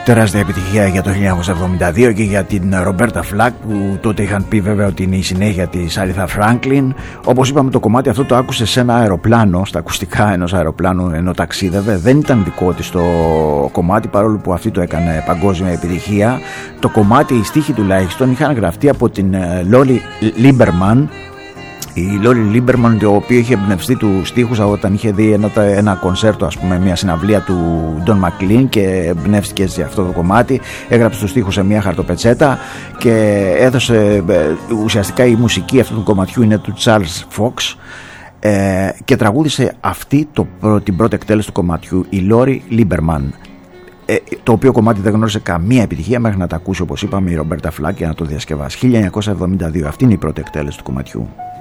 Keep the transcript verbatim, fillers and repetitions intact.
τεράστια επιτυχία για το χίλια εννιακόσια εβδομήντα δύο και για την Ρομπέρτα Φλακ, που τότε είχαν πει βέβαια ότι είναι η συνέχεια της Άριθα Φράγκλιν. Όπως είπαμε, το κομμάτι αυτό το άκουσε σε ένα αεροπλάνο, στα ακουστικά ενός αεροπλάνου ενώ ταξίδευε. Δεν ήταν δικό της το κομμάτι, παρόλο που αυτή το έκανε παγκόσμια επιτυχία. Το κομμάτι, οι στίχοι τουλάχιστον, είχαν γραφτεί από την Λόλι Λίμπερμαν. Η Λόλι Λίμπερμαν, το οποίο είχε εμπνευστεί του στίχους όταν είχε δει ένα, ένα κονσέρτο, ας πούμε, μια συναυλία του Ντον Μακλίν, και εμπνεύστηκε σε αυτό το κομμάτι. Έγραψε τους στίχους σε μια χαρτοπετσέτα και έδωσε, ουσιαστικά η μουσική αυτού του κομματιού είναι του Charles Fox, ε, και τραγούδισε αυτή το, την πρώτη εκτέλεση του κομματιού η Λόλι Λίμπερμαν, ε, το οποίο κομμάτι δεν γνώρισε καμία επιτυχία μέχρι να τα ακούσει, όπως είπαμε, η Ρομπέρτα Φλακ και να το διασκευάσει. χίλια εννιακόσια εβδομήντα δύο, αυτή είναι η πρώτη εκτέλεση του κομματιού.